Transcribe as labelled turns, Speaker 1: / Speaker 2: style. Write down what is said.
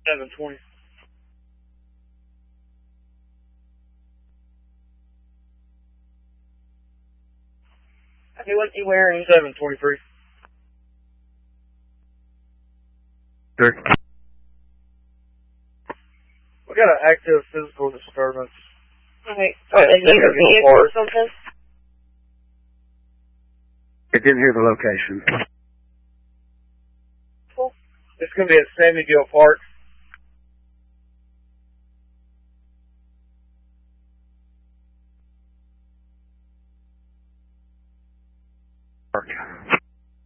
Speaker 1: 720.
Speaker 2: Hey, what's he wearing?
Speaker 1: 723.
Speaker 3: Sure.
Speaker 1: We got an active physical disturbance.
Speaker 2: Okay. Is it your vehicle or something?
Speaker 3: I didn't hear the location.
Speaker 2: Cool.
Speaker 1: It's going to be at Sammy Gill Park.